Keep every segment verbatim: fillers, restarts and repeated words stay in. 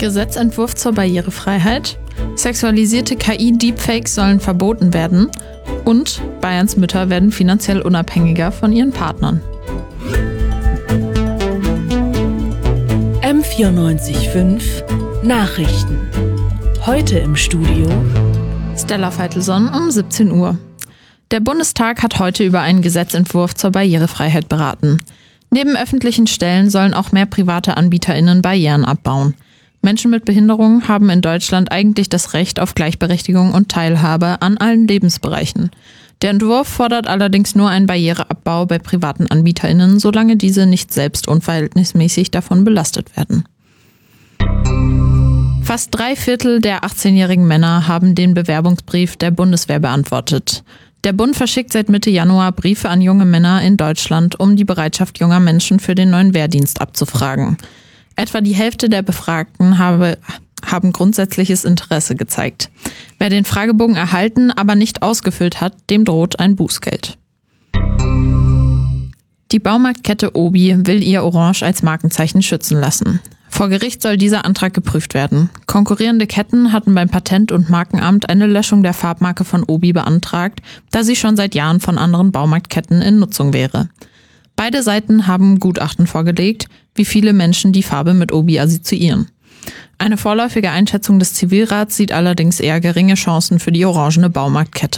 Gesetzentwurf zur Barrierefreiheit, sexualisierte K I-Deepfakes sollen verboten werden und Bayerns Mütter werden finanziell unabhängiger von ihren Partnern. M vierundneunzig Komma fünf Nachrichten. Heute im Studio Stella Veitelson um siebzehn Uhr. Der Bundestag hat heute über einen Gesetzentwurf zur Barrierefreiheit beraten. Neben öffentlichen Stellen sollen auch mehr private AnbieterInnen Barrieren abbauen. Menschen mit Behinderungen haben in Deutschland eigentlich das Recht auf Gleichberechtigung und Teilhabe an allen Lebensbereichen. Der Entwurf fordert allerdings nur einen Barriereabbau bei privaten AnbieterInnen, solange diese nicht selbst unverhältnismäßig davon belastet werden. Fast drei Viertel der achtzehnjährigen Männer haben den Bewerbungsbrief der Bundeswehr beantwortet. Der Bund verschickt seit Mitte Januar Briefe an junge Männer in Deutschland, um die Bereitschaft junger Menschen für den neuen Wehrdienst abzufragen. Etwa die Hälfte der Befragten habe, haben grundsätzliches Interesse gezeigt. Wer den Fragebogen erhalten, aber nicht ausgefüllt hat, dem droht ein Bußgeld. Die Baumarktkette Obi will ihr Orange als Markenzeichen schützen lassen. Vor Gericht soll dieser Antrag geprüft werden. Konkurrierende Ketten hatten beim Patent- und Markenamt eine Löschung der Farbmarke von Obi beantragt, da sie schon seit Jahren von anderen Baumarktketten in Nutzung wäre. Beide Seiten haben Gutachten vorgelegt, wie viele Menschen die Farbe mit Obi assoziieren. Eine vorläufige Einschätzung des Zivilrats sieht allerdings eher geringe Chancen für die orangene Baumarktkette.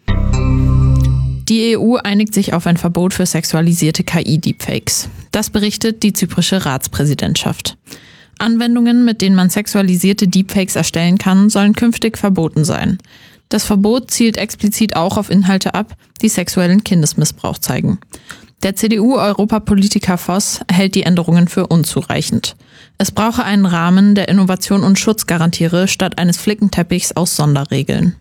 Die E U einigt sich auf ein Verbot für sexualisierte K I-Deepfakes. Das berichtet die zyprische Ratspräsidentschaft. Anwendungen, mit denen man sexualisierte Deepfakes erstellen kann, sollen künftig verboten sein. Das Verbot zielt explizit auch auf Inhalte ab, die sexuellen Kindesmissbrauch zeigen. Der C D U-Europapolitiker Voss hält die Änderungen für unzureichend. Es brauche einen Rahmen, der Innovation und Schutz garantiere, statt eines Flickenteppichs aus Sonderregeln.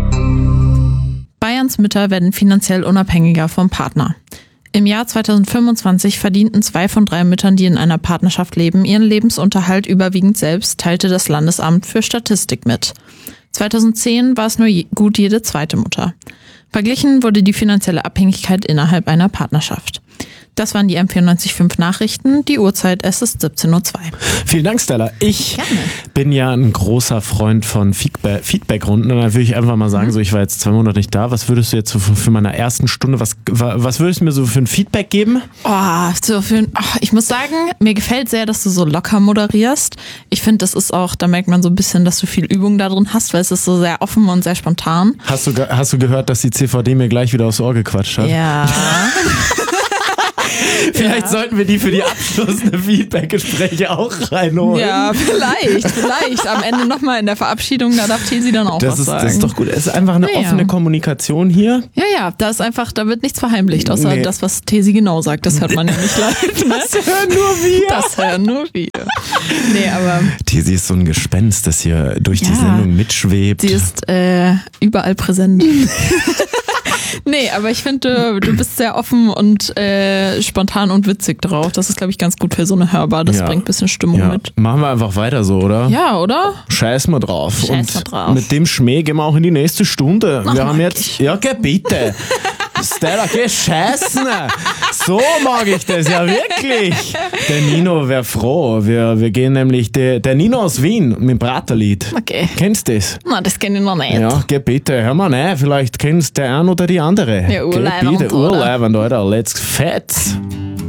Bayerns Mütter werden finanziell unabhängiger vom Partner. Im Jahr zweitausendfünfundzwanzig verdienten zwei von drei Müttern, die in einer Partnerschaft leben, ihren Lebensunterhalt überwiegend selbst, teilte das Landesamt für Statistik mit. zweitausendzehn war es nur je, gut jede zweite Mutter. Verglichen wurde die finanzielle Abhängigkeit innerhalb einer Partnerschaft. Das waren die M vierundneunzig Komma fünf Nachrichten. Die Uhrzeit, es ist siebzehn Uhr zwei. Vielen Dank, Stella. Ich Gerne. bin ja ein großer Freund von Feedback- Feedback-Runden. Und da würde ich einfach mal sagen, mhm. so ich war jetzt zwei Monate nicht da. Was würdest du jetzt so für, für meine ersten Stunde, was, was würdest du mir so für ein Feedback geben? Oh, so für ein, oh, ich muss sagen, mir gefällt sehr, dass du so locker moderierst. Ich finde, das ist auch, da merkt man so ein bisschen, dass du viel Übung da drin hast, weil es ist so sehr offen und sehr spontan. Hast du, hast du gehört, dass die C V D mir gleich wieder aufs Ohr gequatscht hat? Ja. Vielleicht ja. sollten wir die für die abschließenden Feedback-Gespräche auch reinholen. Ja, vielleicht, vielleicht. Am Ende nochmal in der Verabschiedung, da darf Tesi dann auch das was ist, sagen. Das ist doch gut. Es ist einfach eine ja, offene ja. Kommunikation hier. Ja, ja, da ist einfach, da wird nichts verheimlicht, außer nee. das, was Tesi genau sagt. Das hört man ja nicht live. Ne? Das hören nur wir. Das hören nur wir. Nee, aber Tesi ist so ein Gespenst, das hier durch ja, die Sendung mitschwebt. Sie ist äh, überall präsent. Nee, aber ich finde, du, du bist sehr offen und äh, spontan und witzig drauf. Das ist, glaube ich, ganz gut für so eine Hörbar. Das ja. bringt ein bisschen Stimmung ja. mit. Machen wir einfach weiter so, oder? Ja, oder? Scheiß mal drauf. Scheiß und mal drauf. mit dem Schmäh gehen wir auch in die nächste Stunde. Ach, wir haben mag jetzt. ich. Ja, geh bitte. Stella, geh scheißen. So mag ich das ja wirklich. Der Nino wäre froh. Wir, wir gehen nämlich, der, der Nino aus Wien mit dem Praterlied. Okay. Kennst du das? Na, das kenne ich noch nicht. Ja, geh bitte. Hör mal rein. Vielleicht kennst der eine oder die andere. Ja, urleibend, Geh bitte. oder? Urleibend, Alter. Let's fetz.